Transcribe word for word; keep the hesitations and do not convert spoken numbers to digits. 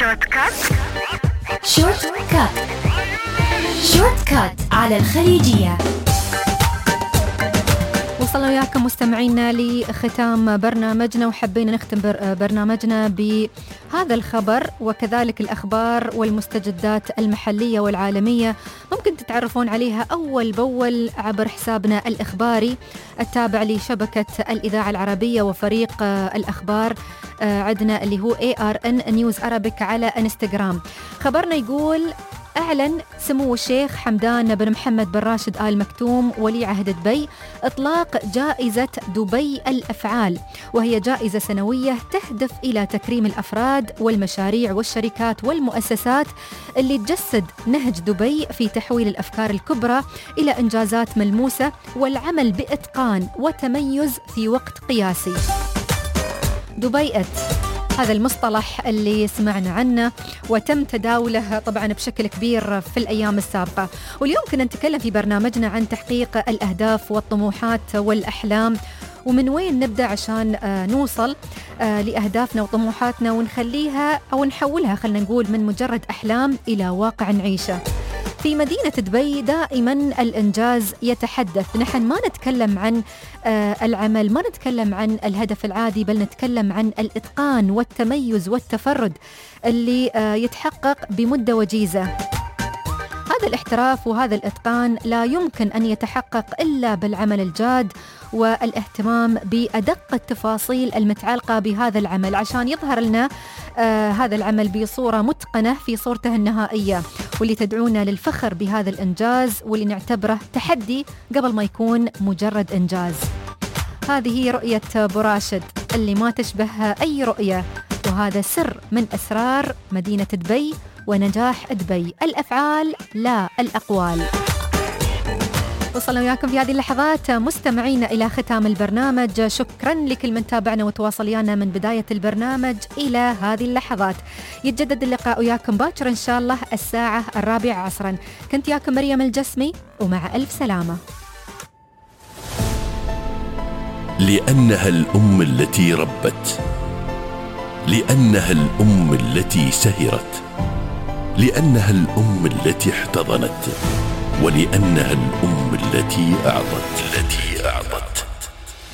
شورت كات شورت كات شورت كات على الخليجية. وصلنا وياكم مستمعينا لختام برنامجنا، وحبينا نختم برنامجنا بهذا الخبر وكذلك الأخبار والمستجدات المحلية والعالمية. ممكن تتعرفون عليها أول بأول عبر حسابنا الإخباري التابع لشبكة الإذاعة العربية وفريق الأخبار عندنا اللي هو إيه آر إن News Arabic على انستغرام. خبرنا يقول: أعلن سمو الشيخ حمدان بن محمد بن راشد آل مكتوم ولي عهد دبي إطلاق جائزة دبي الأفعال، وهي جائزة سنوية تهدف إلى تكريم الأفراد والمشاريع والشركات والمؤسسات اللي تجسد نهج دبي في تحويل الأفكار الكبرى إلى إنجازات ملموسة والعمل بإتقان وتميز في وقت قياسي. دبيئة، هذا المصطلح اللي سمعنا عنه وتم تداوله طبعا بشكل كبير في الأيام السابقة، واليوم كنا نتكلم في برنامجنا عن تحقيق الأهداف والطموحات والأحلام، ومن وين نبدأ عشان نوصل لأهدافنا وطموحاتنا ونخليها أو نحولها، خلنا نقول، من مجرد أحلام إلى واقع نعيشه. في مدينة دبي دائما الإنجاز يتحدث. نحن ما نتكلم عن العمل، ما نتكلم عن الهدف العادي، بل نتكلم عن الإتقان والتميز والتفرد اللي يتحقق بمدة وجيزة. هذا الاحتراف وهذا الإتقان لا يمكن أن يتحقق إلا بالعمل الجاد والاهتمام بأدق التفاصيل المتعلقة بهذا العمل عشان يظهر لنا آه هذا العمل بصورة متقنة في صورته النهائية، واللي تدعونا للفخر بهذا الإنجاز واللي نعتبره تحدي قبل ما يكون مجرد إنجاز. هذه هي رؤية أبو راشد اللي ما تشبهها أي رؤية، وهذا سر من أسرار مدينة دبي ونجاح دبي، الأفعال لا الأقوال. وصلنا وياكم في هذه اللحظات مستمعينا إلى ختام البرنامج. شكرا لكل من تابعنا وتواصل ويانا من بداية البرنامج إلى هذه اللحظات. يتجدد اللقاء وياكم باكر إن شاء الله الساعة الرابعة عصرا. كنت ياكم مريم الجسمي، ومع ألف سلامة. لأنها الأم التي ربت، لأنها الأم التي سهرت، لأنها الأم التي احتضنت، ولأنها الأم التي أعطت التي أعطت